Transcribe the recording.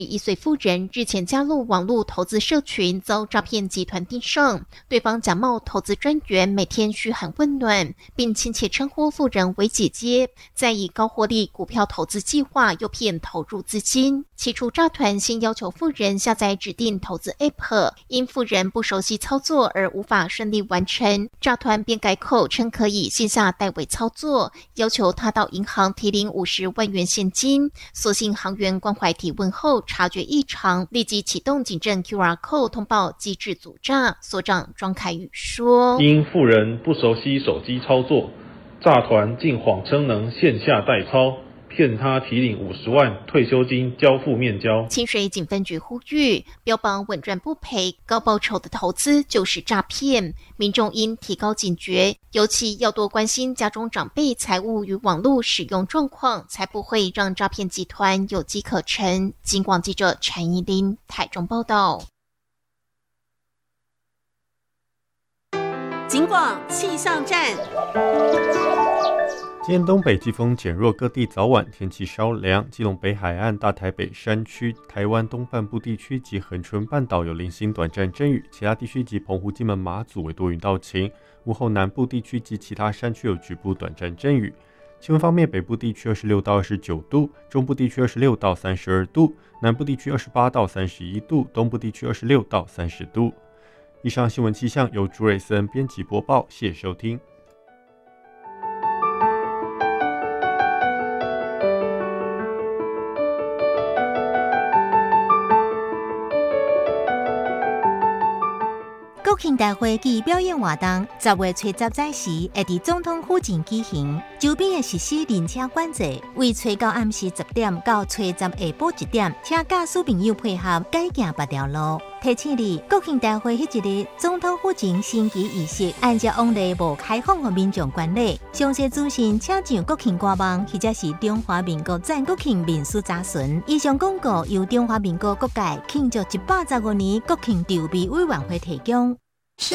1岁妇人日前加入网络投资社群，遭诈骗集团盯上。对方假冒投资专员，每天嘘寒问暖，并亲切称呼妇人为姐姐，再以高获利股票投资计划诱骗投入资金。起初诈团先要求妇人下载指定投资 App， 因妇人不熟悉操作而无法顺利完成，诈团便改口称可以线下代为操作，要求他到银行提领50万元现金。所幸行员关怀提问后察觉异常，立即启动警政 QR Code 通报机制阻诈。所长庄凯宇说， 因妇人不熟悉手机操作，诈团竟谎称能线下代操，骗他提领50万退休金交付面交。 清水警分局呼吁，标榜稳赚不赔、高报酬的投资就是诈骗，民众应提高警觉，尤其要多关心家中长辈财务与网络使用状况，才不会让诈骗集团有机可乘。警广记者陈怡琳台中报道。 警广气象站。 今天东北季风减弱，各地早晚天气稍凉。基隆北海岸、大台北山区、台湾东半部地区及恒春半岛有零星短暂阵雨，其他地区及澎湖、金门、马祖为多云到晴。午后南部地区及其他山区有局部短暂阵雨。气温方面，北部地区26到29度，中部地区26到32度，南部地区28到31度，东部地区26到30度。以上新闻气象由朱瑞森编辑播报，谢谢收听。 国庆大会暨表演活动10月初10载时会伫总统府前举行，周边会实施人车管制，为初9暗时10点到初10下晡1点，请驾驶朋友配合改行别条路。提醒你，国庆大会迄一日，总统府前升旗仪式按照往例无开放给民众观礼。详细资讯请上国庆官网或者是中华民国赞国庆面书查询。以上广告由中华民国各界庆祝115年国庆筹备委员会提供。